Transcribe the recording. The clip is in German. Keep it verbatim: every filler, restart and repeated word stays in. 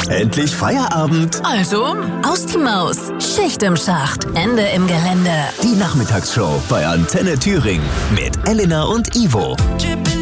Endlich Feierabend. Also, aus die Maus. Schicht im Schacht. Ende im Gelände. Die Nachmittagsshow bei Antenne Thüringen mit Elena und Ivo.